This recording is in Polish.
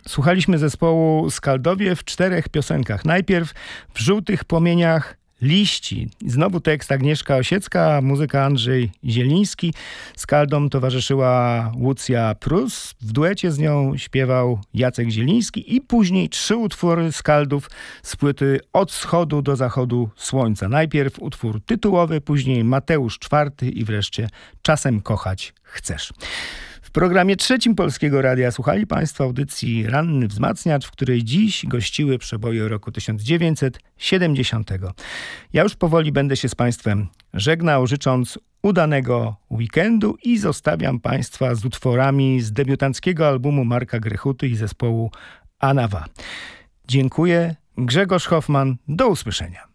Słuchaliśmy zespołu Skaldowie w 4 piosenkach. Najpierw w Żółtych płomieniach liści. Znowu tekst Agnieszka Osiecka, muzyka Andrzej Zieliński. Skaldom towarzyszyła Łucja Prus. W duecie z nią śpiewał Jacek Zieliński i później 3 utwory Skaldów z płyty Od wschodu do zachodu słońca. Najpierw utwór tytułowy, później Mateusz IV i wreszcie Czasem kochać chcesz. W programie 3 Polskiego Radia słuchali Państwo audycji Ranny Wzmacniacz, w której dziś gościły przeboje roku 1970. Ja już powoli będę się z Państwem żegnał, życząc udanego weekendu i zostawiam Państwa z utworami z debiutanckiego albumu Marka Grechuty i zespołu Anawa. Dziękuję. Grzegorz Hoffman. Do usłyszenia.